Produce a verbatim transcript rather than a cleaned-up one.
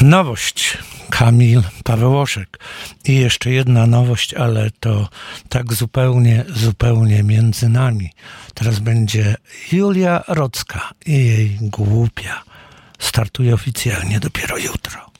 Nowość. Kamil Pawełoszek. I jeszcze jedna nowość, ale to tak zupełnie, zupełnie między nami. Teraz będzie Julia Rocka i jej Głupia. Startuje oficjalnie dopiero jutro.